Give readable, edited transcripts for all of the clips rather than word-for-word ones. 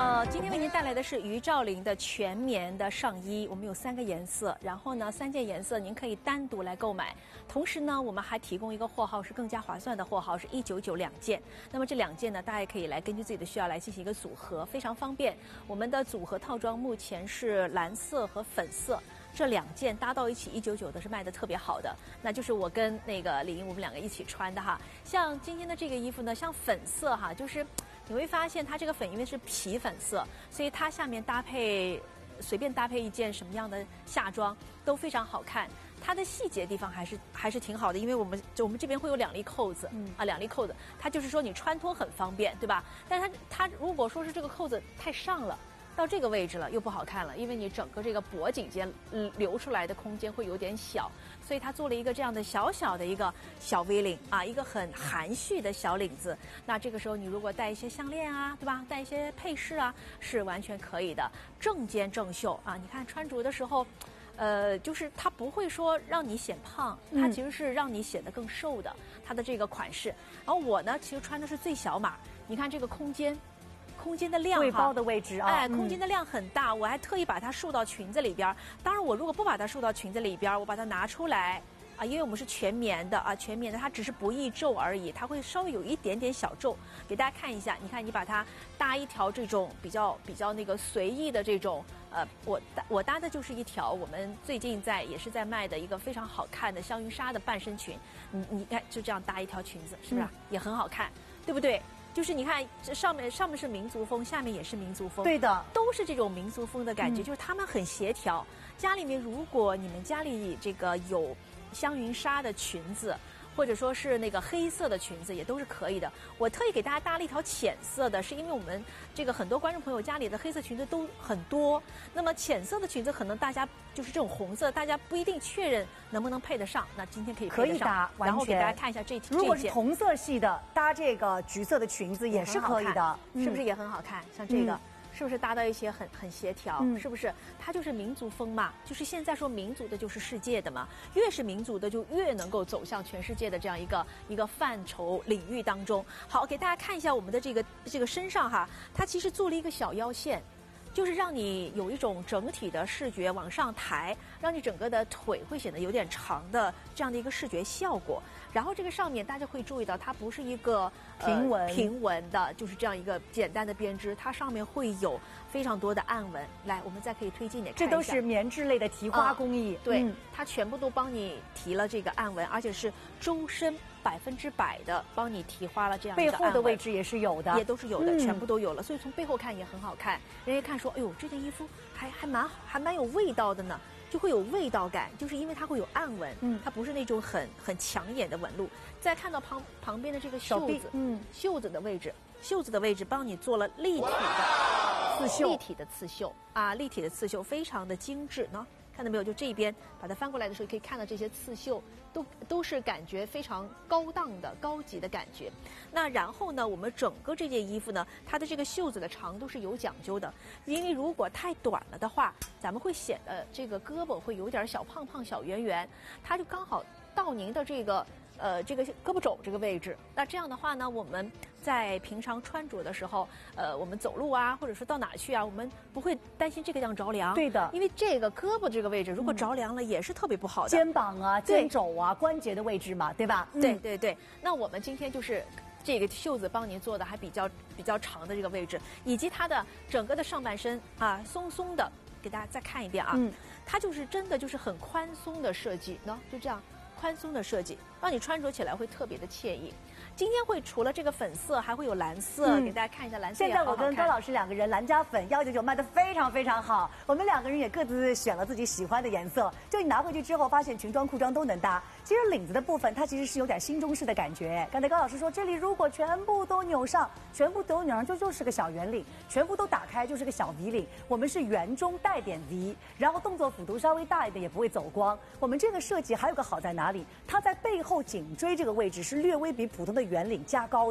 今天为您带来的是于兆林的全棉的上衣，我们有3个颜色，然后呢，3件颜色您可以单独来购买。同时呢，我们还提供一个货号是更加划算的货号，是1992件。那么这2件呢，大家也可以来根据自己的需要来进行一个组合，非常方便。我们的组合套装目前是蓝色和粉色。这2件搭到一起，199的是卖的特别好的，那就是我跟那个李英我们2个一起穿的哈。像今天的这个衣服呢，像粉色哈，就是你会发现它这个粉因为是皮粉色，所以它下面随便搭配一件什么样的夏装都非常好看。它的细节地方还是挺好的，因为我们这边会有2粒扣子，2粒扣子，它就是说你穿脱很方便，对吧？但是它如果说是这个扣子太上了。到这个位置了又不好看了，因为你整个这个脖颈间留出来的空间会有点小，所以他做了一个这样的小小的一个小 V 领啊，一个很含蓄的小领子。那这个时候你如果戴一些项链啊，对吧？戴一些配饰啊，是完全可以的。正肩正袖啊，你看穿着的时候，就是它不会说让你显胖，它其实是让你显得更瘦的。它的这个款式，然后我呢其实穿的是最小码，你看这个空间的量哈， 贵包的位置啊， 哎，空间的量很大，我还特意把它束到裙子里边。当然，我如果不把它束到裙子里边，我把它拿出来啊，因为我们是全棉的啊，全棉的它只是不易皱而已，它会稍微有一点点小皱。给大家看一下，你看你把它搭一条这种比较那个随意的这种我搭的就是一条我们最近也是在卖的一个非常好看的香云纱的半身裙。你看就这样搭一条裙子，是不是也很好看，对不对？就是你看，这上面是民族风，下面也是民族风， 对的， 都是这种民族风的感觉，就是他们很协调。家里面如果你们家里这个有香云纱的裙子，或者说是那个黑色的裙子，也都是可以的。我特意给大家搭了一条浅色的，是因为我们这个很多观众朋友家里的黑色裙子都很多，那么浅色的裙子可能大家就是这种红色，大家不一定确认能不能配得上。那今天可以配得上， 搭， 然后给大家看一下如果是同色系的，搭这个橘色的裙子也是可以的， 是不是也很好看？像这个。是不是搭到一些很协调？是不是？它就是民族风嘛，就是现在说民族的就是世界的嘛，越是民族的就越能够走向全世界的这样一个范畴领域当中。好，给大家看一下我们的这个身上哈，它其实做了一个小腰线。就是让你有一种整体的视觉往上抬，让你整个的腿会显得有点长的这样的一个视觉效果。然后这个上面大家会注意到，它不是一个平纹的，就是这样一个简单的编织，它上面会有非常多的暗纹。来，我们再可以推进点看一下， 这都是棉质类的提花工艺。 对，它全部都帮你提了这个暗纹，而且是周身100%的帮你提花了这样一个暗纹。 背后的位置也是有的， 也都是有的，全部都有了。所以从背后看也很好看，人家看说，哎呦，这件衣服还蛮有味道的呢，就会有味道感，就是因为它会有暗纹，它不是那种很抢眼的纹路。再看到旁边的这个袖子，袖子的位置帮你做了立体的刺绣啊，立体的刺绣非常的精致呢。看到没有？就这边把它翻过来的时候，可以看到这些刺绣都是感觉非常高档的、高级的感觉。那然后呢，我们整个这件衣服呢，它的这个袖子的长度是有讲究的，因为如果太短了的话，咱们会显得这个胳膊会有点小胖胖、小圆圆，它就刚好到您的这个胳膊肘这个位置。那这样的话呢，我们在平常穿着的时候，我们走路啊，或者说到哪去啊，我们不会担心这个样着凉。 对的， 因为这个胳膊这个位置如果着凉了，也是特别不好的。 肩膀啊、肩肘啊、关节的位置嘛，对吧？ 对。那我们今天就是这个袖子帮您做的还比较长的这个位置，以及它的整个的上半身啊，松松的，给大家再看一遍啊。它就是真的就是很宽松的设计呢，就这样。宽松的设计，让你穿着起来会特别的惬意。今天会除了这个粉色，还会有蓝色，给大家看一下蓝色也好好看。 现在我跟高老师2个人蓝加粉199卖得非常非常好，我们2个人也各自选了自己喜欢的颜色。就你拿回去之后，发现裙装、裤装都能搭。其实领子的部分，它其实是有点新中式的感觉。刚才高老师说，这里如果全部都扭上，就是个小圆领，全部都打开就是个小 V 领。我们是圆中带点 V， 然后动作幅度稍微大一点，也不会走光。我们这个设计还有个好在哪里？它在背后颈椎这个位置是略微比普通的圆领加高的。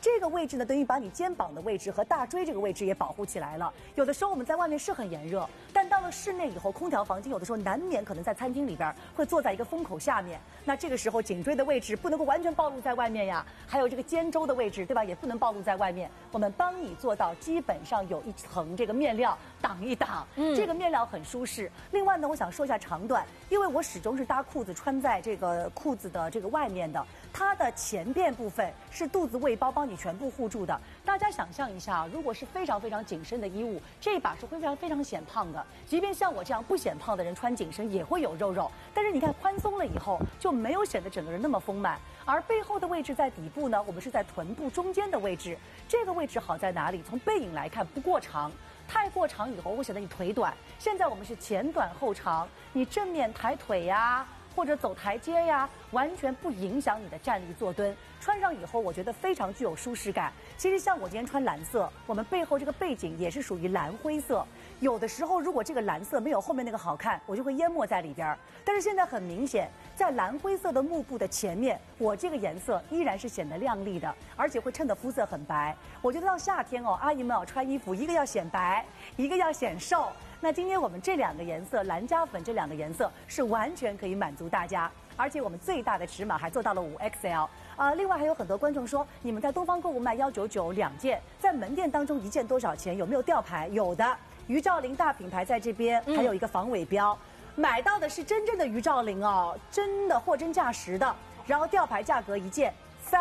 这个位置呢，等于把你肩膀的位置和大椎这个位置也保护起来了。有的时候我们在外面是很炎热，但到了室内以后，空调房间有的时候难免可能在餐厅里边会坐在一个风口下面，那这个时候颈椎的位置不能够完全暴露在外面呀，还有这个肩周的位置，对吧，也不能暴露在外面。我们帮你做到基本上有一层这个面料挡一挡，这个面料很舒适。另外呢，我想说一下长短，因为我始终是搭裤子穿在这个裤子的这个外面的，它的前边部分是肚子胃包帮你全部护住的。大家想象一下，如果是非常非常紧身的衣物，这一把是会非常非常显胖的。即便像我这样不显胖的人穿紧身也会有肉肉，但是你看宽松了以后就没有显得整个人那么丰满。而背后的位置在底部呢，我们是在臀部中间的位置。这个位置好在哪里？从背影来看不过长，太过长以后会显得你腿短。现在我们是前短后长，你正面抬腿呀，或者走台阶呀，完全不影响你的站立坐蹲。穿上以后，我觉得非常具有舒适感。其实像我今天穿蓝色，我们背后这个背景也是属于蓝灰色。有的时候如果这个蓝色没有后面那个好看，我就会淹没在里边。但是现在很明显，在蓝灰色的幕布的前面，我这个颜色依然是显得亮丽的，而且会衬得肤色很白。我觉得到夏天哦，阿姨们要穿衣服，一个要显白，一个要显瘦。那今天我们这两个颜色，蓝加粉这两个颜色是完全可以满足大家，而且我们最大的尺码还做到了5XL。另外还有很多观众说，你们在东方购物卖199两件，在门店当中一件多少钱？有没有吊牌？有的，于兆林大品牌在这边，还有一个防伪标。买到的是真正的于兆林哦，真的货真价实的。然后吊牌价格一件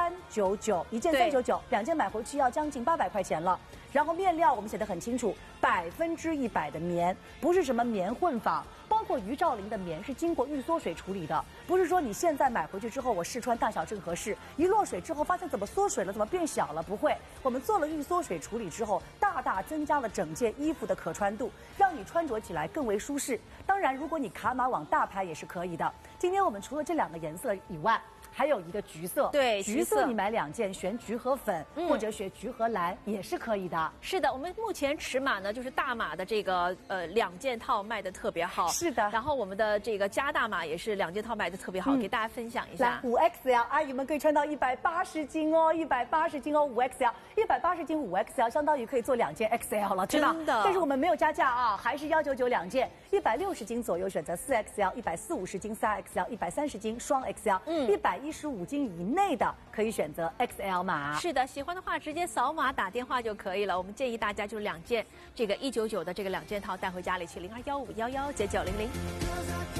399，一件399，两件买回去要将近800块钱了。然后面料我们写得很清楚，100%的棉，不是什么棉混纺。包括于兆林的棉是经过预缩水处理的，不是说你现在买回去之后我试穿大小正合适，一落水之后发现怎么缩水了，怎么变小了，不会。我们做了预缩水处理之后，大大增加了整件衣服的可穿度，让你穿着起来更为舒适。当然，如果你卡码往大牌也是可以的。今天我们除了这两个颜色以外，还有一个橘色， 对， 橘色你买2件，选橘和粉，或者选橘和蓝也是可以的。 是的，我们目前尺码呢就是大码的这个2件套卖的特别好。 是的。 然后我们的这个加大码也是2件套卖的特别好，给大家分享一下。 5XL， 阿姨们可以穿到180斤哦，180斤哦，5XL，180斤5XL相当于可以做2件 XL 了，对吧？ 真的。 但是我们没有加价啊，还是199两件，160斤左右选择4XL，140斤3XL，130斤双 XL，115斤以内的可以选择 XL 码。 是的，喜欢的话直接扫码打电话就可以了。我们建议大家就是2件这个199的这个2件套带回家里去，0215119900。